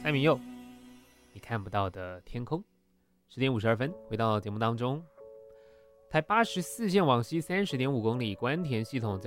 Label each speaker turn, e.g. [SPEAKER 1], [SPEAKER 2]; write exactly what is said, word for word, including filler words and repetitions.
[SPEAKER 1] 蔡明佑，你看不到的天空。十点五十二分，回到节目当中。台八十四线往西三十点五公里，关田系统